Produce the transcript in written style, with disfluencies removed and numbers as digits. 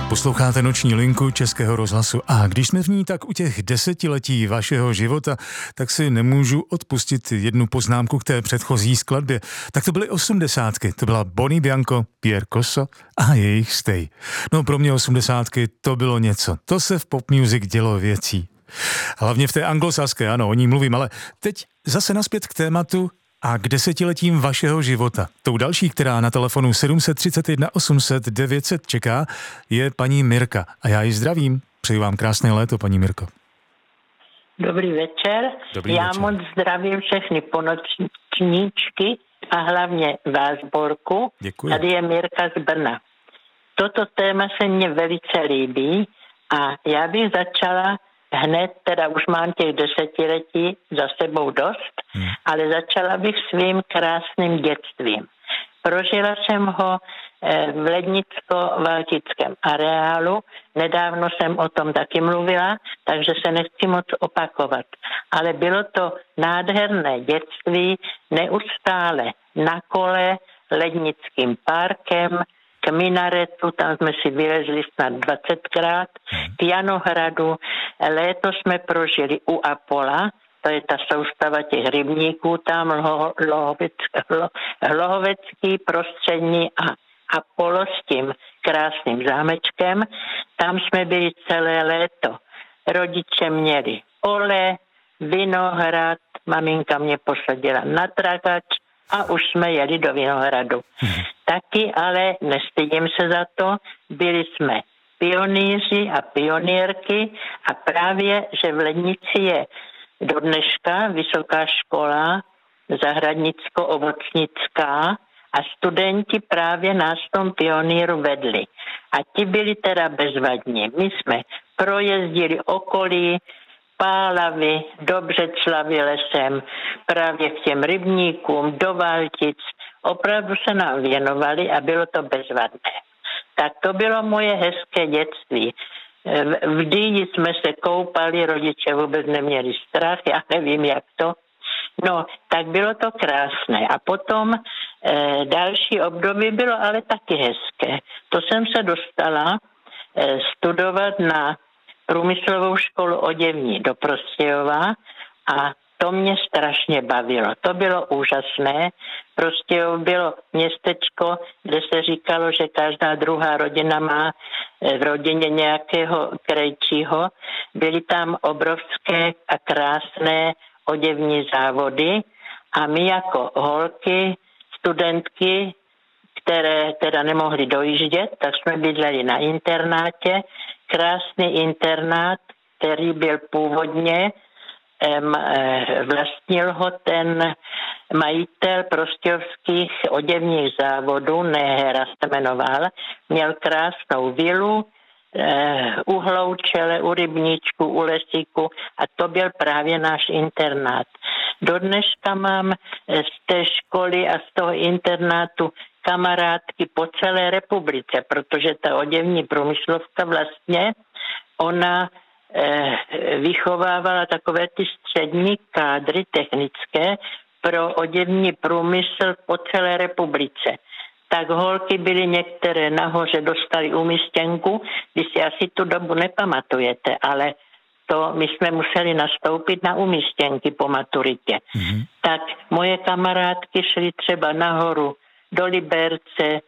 Posloucháte Noční linku Českého rozhlasu a když jsme v ní tak u těch 10letí vašeho života, tak si nemůžu odpustit jednu poznámku k té předchozí skladbě. Tak to byly 80. To byla Bonnie Bianco, Pierre Cosso a jejich Stay. No pro mě 80. to bylo něco. To se v pop music dělo věcí. Hlavně v té anglosaské, ano, o ní mluvím, ale teď zase nazpět k tématu a k 10letím vašeho života. Tou další, která na telefonu 731 800 900 čeká, je paní Mirka. A já ji zdravím. Přeji vám krásné léto, paní Mirko. Dobrý večer. Já moc zdravím všechny ponočníčky a hlavně vás, Borku. Děkuji. Tady je Mirka z Brna. Toto téma se mně velice líbí a já bych začala hned, teda už mám těch 10letí za sebou dost, ale začala bych svým krásným dětstvím. Prožila jsem ho v Lednicko-Valtickém areálu, nedávno jsem o tom taky mluvila, takže se nechci moc opakovat. Ale bylo to nádherné dětství, neustále na kole, Lednickým parkem, k minaretu, tam jsme si vylezli snad 20krát, k Janohradu, léto jsme prožili u Apola, to je ta soustava těch rybníků tam, Hlohovecký, Prostřední a Apollo s tím krásným zámečkem. Tam jsme byli celé léto. Rodiče měli pole, vinohrad, maminka mě posadila na trakač a už jsme jeli do Vinohradu. Taky, ale nestydím se za to, byli jsme pionýři a pionýrky a právě, že v Lednici je do dneška vysoká škola zahradnicko-ovocnická a studenti právě nás v tom pionýru vedli. A ti byli teda bezvadní. My jsme projezdili okolí Pálavy, do Břeclavy lesem, právě k těm rybníkům, do Valtic. Opravdu se nám věnovali a bylo to bezvadné. Tak to bylo moje hezké dětství. V Dýni jsme se koupali, rodiče vůbec neměli strach, já nevím jak to. No, tak bylo to krásné. A potom další období bylo ale taky hezké. To jsem se dostala studovat na průmyslovou školu oděvní do Prostějova a to mě strašně bavilo. To bylo úžasné. Prostějov bylo městečko, kde se říkalo, že každá druhá rodina má v rodině nějakého krejčího. Byly tam obrovské a krásné oděvní závody a my jako holky, studentky, které teda nemohly dojíždět, tak jsme bydleli na internátě. Krásný internát, který byl původně, vlastnil ho ten majitel prostějovských oděvních závodů, Nehera se jmenoval, měl krásnou vilu, u Hloučele, u Rybníčku, u Lesíku a to byl právě náš internát. Do dneška mám z té školy a z toho internátu kamarádky po celé republice, protože ta oděvní průmyslovka vlastně, ona vychovávala takové ty střední kádry technické pro oděvní průmysl po celé republice. Tak holky byly některé nahoře, dostali umístěnku, vy si asi tu dobu nepamatujete, ale to my jsme museli nastoupit na umístěnky po maturitě. Tak moje kamarádky šly třeba nahoru do Liberce,